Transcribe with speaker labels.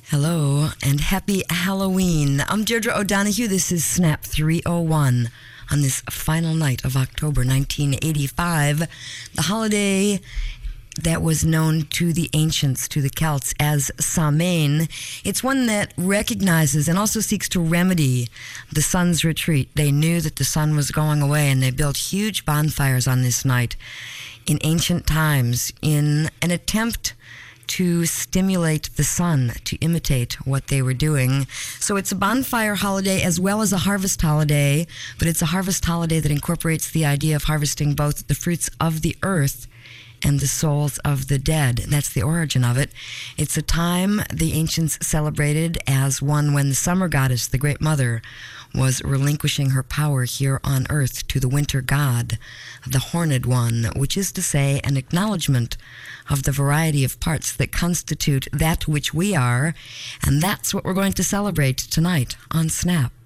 Speaker 1: Hello and happy Halloween. I'm Deirdre O'Donoghue. This is Snap 301 on this final night of October 1985, the holiday that was known to the ancients, to the Celts, as Samhain. It's one that recognizes and also seeks to remedy the sun's retreat. They knew that the sun was going away, and they built huge bonfires on this night in ancient times in an attempt to stimulate the sun, to imitate what they were doing. So it's a bonfire holiday as well as a harvest holiday, but it's a harvest holiday that incorporates the idea of harvesting both the fruits of the earth and the souls of the dead. That's the origin of it. It's a time the ancients celebrated as one when the summer goddess, the Great Mother, was relinquishing her power here on earth to the winter god, the Horned One, which is to say an acknowledgement of the variety of parts that constitute that which we are, and that's what we're going to celebrate tonight on Snap.